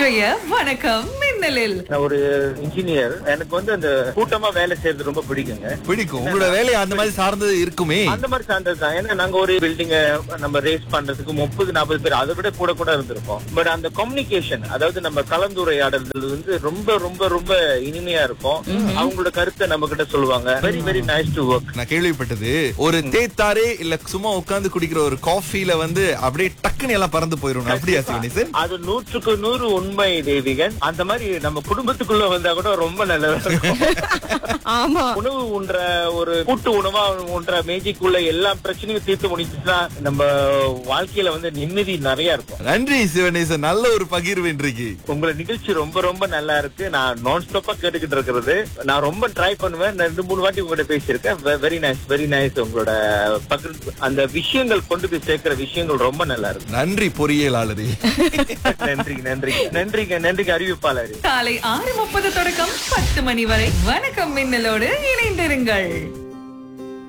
இன்றைய வணக்கம் மின்னலில். நான் ஒரு இன்ஜினியர். எனக்கு வந்து அந்த கூட்டமா வேலை செய்யறது ரொம்ப பிடிக்குங்க. பிடிக்கும். உங்களோட வேலை அந்த மாதிரி சார்ந்தது இருக்குமே. அந்த மாதிரி சார்ந்ததுதான். ஏன்னா நாங்க ஒரு பில்டிங்க நம்ம ரேஸ் பண்றதுக்கு 30-40 பேர் அதை விட கூட கூட இருந்திருக்கோம். பட் அந்த கம்யூனிகேஷன், அதாவது நம்ம கலந்துரையாடல் வந்து ரொம்ப ரொம்ப ரொம்ப இனிமையா இருக்கும். அவங்களோட கருத்தை நம்ம கிட்ட சொல்லுவாங்க. Very very nice to work. நான் கேள்விப்பட்டது ஒரு தேத்தாரே இல்ல சும்மா உட்கார்ந்து குடிக்கிற ஒரு காஃபில வந்து அப்படியே டக்குன்னு எல்லாம் பறந்து போயிரும். அப்படியா சிவனேசன்? அது 100க்கு 100 உண்மை தேவிகன். அந்த மாதிரி நம்ம குடும்பத்துக்குள்ள வந்தா கூட ரொம்ப நல்லதா இருக்கும். ஆமா, உணவு உண்ற ஒரு கூட்டு உணவா உண்ற மேஜிக்குள்ள எல்லா பிரச்சனையும் தீர்த்து முடிச்சுன்னா நம்ம வாழ்க்கையில வந்து நிம்மதி நிறைய இருக்கும். நன்றி சிவனேசன், நல்ல ஒரு பகிர்வு இன்றைக்கு. உங்களோட நிகழ்ச்சி ரொம்ப ரொம்ப நல்லா இருக்கு. நான் நான் ஸ்டாப்பா கேட்டுக்கிட்டு இருக்கிறது. நான் ரொம்ப ட்ரை பண்ணுவேன். நான் 2-3 வாட்டி உங்ககிட்ட பேசியிருக்கேன். Very nice, very nice. உங்களோட அந்த விஷயங்கள் கொண்டு போய் சேர்க்கிற விஷயங்கள் ரொம்ப நல்லா இருக்கு. நன்றி பொறியியலாளரே. நன்றி நன்றி நன்றிங்க நன்றிங்க அறிவிப்பாளரே. காலை 6:30 தொடக்கம் 10 மணி வரை வணக்கம் மின்னலோடு இணைந்திருங்கள்.